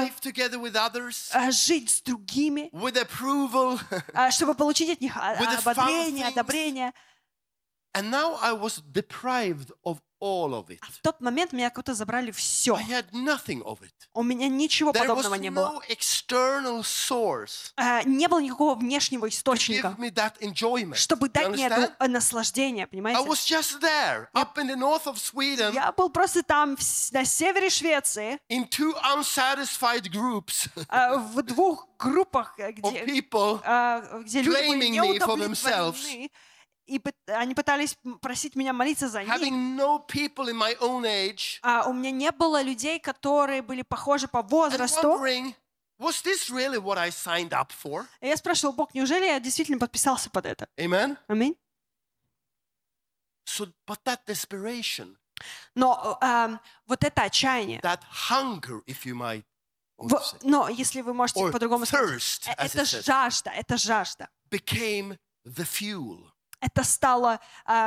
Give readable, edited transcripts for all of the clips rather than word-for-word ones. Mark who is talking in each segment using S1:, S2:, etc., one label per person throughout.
S1: life together with others,
S2: жить с другими,
S1: with approval.
S2: чтобы получить от них
S1: With the fun
S2: ободрение,
S1: things.
S2: одобрение.
S1: And now I was deprived of all of it.
S2: В тот момент меня как-то забрали все.
S1: I had nothing of it.
S2: У меня ничего
S1: There was
S2: подобного не было.
S1: no external source
S2: Не было никакого внешнего
S1: to
S2: источника,
S1: give me that enjoyment.
S2: чтобы
S1: You
S2: дать мне
S1: understand?
S2: это наслаждение,
S1: I
S2: понимаете?
S1: was just there, up in the north of Sweden,
S2: Я был просто там, на севере Швеции,
S1: in two unsatisfied groups
S2: в двух группах,
S1: of
S2: где
S1: people.
S2: люди были
S1: blaming me for themselves.
S2: неудовлетворены, и они пытались просить меня молиться за них.
S1: Having no people in my own age,
S2: У меня не было людей, которые были похожи по
S1: and
S2: возрасту.
S1: wondering, was this really what I signed up for?
S2: И я спрашивала: Бог, неужели я действительно подписался под это?
S1: Amen?
S2: Аминь.
S1: So, but that desperation,
S2: Но вот это отчаяние,
S1: that hunger, if you might want to say,
S2: но если вы можете
S1: or
S2: по-другому сказать,
S1: thirst, as
S2: это
S1: it says,
S2: это жажда.
S1: became the fuel.
S2: Это стало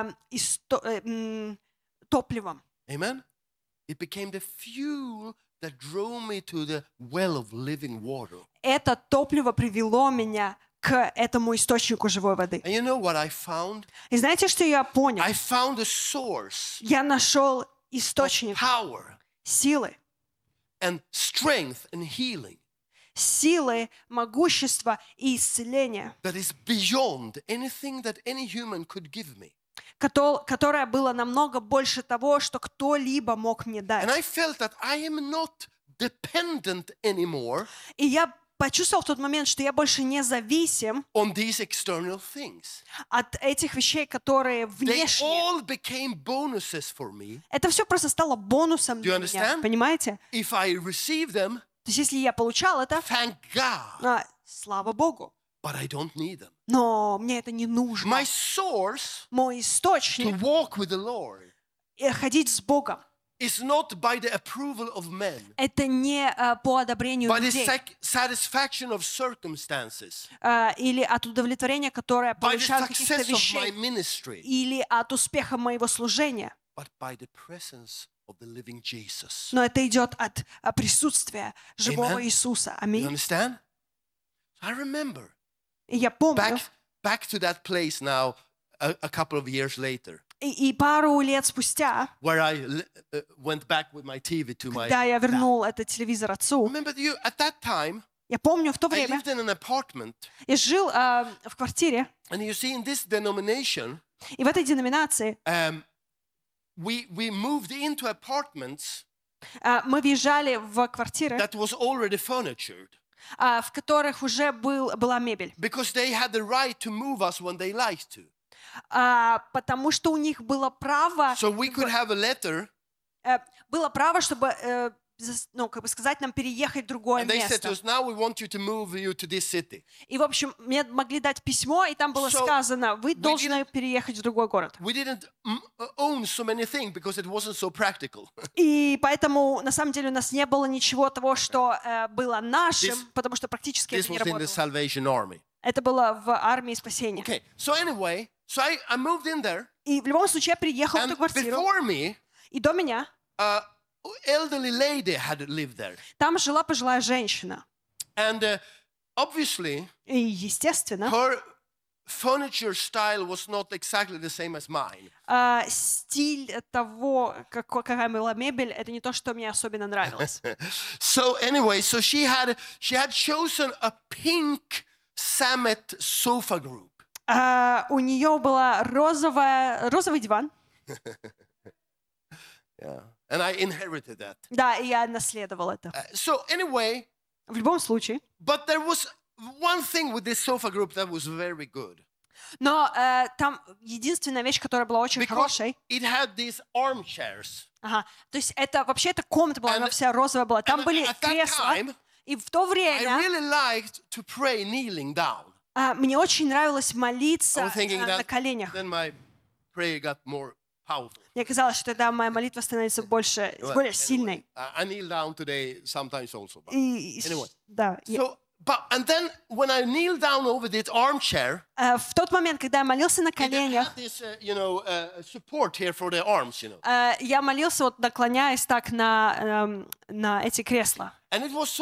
S2: топливом.
S1: Amen? It became the fuel that drove me to the well of living water.
S2: Это топливо привело меня к этому источнику живой воды.
S1: And you know what I found?
S2: И знаете, что я понял?
S1: I found a source
S2: Я нашел
S1: of
S2: источник
S1: power
S2: силы,
S1: and strength and healing
S2: силы, могущества и исцеления,
S1: that is beyond anything that any human could give me.
S2: которое было намного больше того, что кто-либо мог мне
S1: And I
S2: дать.
S1: felt that I am not dependent anymore
S2: И я почувствовал в тот момент, что я больше не зависим
S1: on these external things.
S2: от этих вещей, которые
S1: They
S2: внешне.
S1: all became bonuses for me.
S2: Это все просто стало бонусом
S1: Do
S2: для
S1: you
S2: меня,
S1: understand?
S2: понимаете?
S1: If I receive them,
S2: То есть если я получал это,
S1: thank God,
S2: слава Богу.
S1: but I don't need them.
S2: Но мне это не нужно.
S1: My source
S2: Мой
S1: to
S2: источник
S1: walk with the Lord
S2: ходить с Богом.
S1: is not by the approval of men,
S2: Это не по одобрению
S1: by the
S2: людей
S1: satisfaction of circumstances,
S2: или от удовлетворения, которое
S1: by the
S2: получаю от каких-то
S1: success of my
S2: вещей,
S1: ministry,
S2: или от успеха моего служения.
S1: but by the presence of the living Jesus.
S2: Но это идет от присутствия живого
S1: Amen.
S2: Иисуса.
S1: You
S2: Аминь.
S1: understand? I remember
S2: И я помню,
S1: back to that place now a couple of years later,
S2: и пару лет спустя,
S1: where I went back with my TV to my
S2: когда я
S1: dad.
S2: вернул этот телевизор отцу,
S1: Remember, at that time,
S2: я помню, в то
S1: I
S2: время
S1: lived in an apartment,
S2: я жил в квартире,
S1: and you see, in this denomination,
S2: и в этой деноминации
S1: we moved into apartments
S2: мы въезжали в квартиры,
S1: that was already furnitured,
S2: в которых уже была мебель.
S1: because they had the right to move us when they liked to.
S2: Потому что у них было право,
S1: So we could have a letter,
S2: чтобы, как бы сказать нам переехать в другое
S1: and they said to
S2: место.
S1: us, now we want you to move you to this city.
S2: И, в общем, мне могли дать письмо, и там было
S1: So
S2: сказано: вы
S1: we
S2: должны переехать в другой город.
S1: We didn't own so many things because it wasn't so practical.
S2: И поэтому, на самом деле, у нас не было ничего того, что было нашим, потому что практически
S1: This
S2: это не
S1: was in the
S2: работало.
S1: Salvation Army.
S2: Это было в армии спасения.
S1: Okay, so anyway, so I moved in there,
S2: И в любом случае я приехал в
S1: and
S2: эту квартиру,
S1: before me,
S2: и до меня
S1: elderly lady had lived there.
S2: там жила пожилая женщина.
S1: And obviously,
S2: И, естественно,
S1: her furniture style was not exactly the same as mine.
S2: стиль того, какая была мебель, это не то, что мне особенно нравилось.
S1: So anyway, so she had chosen a pink Samet sofa group.
S2: У нее была розовый диван.
S1: Yeah, and I inherited that.
S2: Да, и я наследовал это.
S1: So anyway,
S2: В любом случае.
S1: but there was one thing with this sofa group that was very good.
S2: Но там единственная вещь, которая была очень
S1: Because
S2: хорошей.
S1: it had these armchairs.
S2: Ага. То есть это вообще эта комната была,
S1: And-
S2: она вся розовая была. Там
S1: and
S2: были
S1: at that
S2: кресла.
S1: time,
S2: И в то
S1: I
S2: время
S1: really liked to pray kneeling down.
S2: мне очень нравилось
S1: I
S2: молиться
S1: was thinking
S2: на
S1: that
S2: коленях.
S1: then my prayer got more powerful.
S2: Мне казалось, что тогда моя молитва становится более
S1: Anyway,
S2: сильной.
S1: I kneel down today sometimes also. But
S2: И,
S1: anyway,
S2: да.
S1: and then when I kneel down over this armchair,
S2: В тот момент, когда я молился на
S1: it
S2: коленях,
S1: had this, support here for the arms,
S2: я молился, вот наклоняясь так на эти кресла.
S1: And it was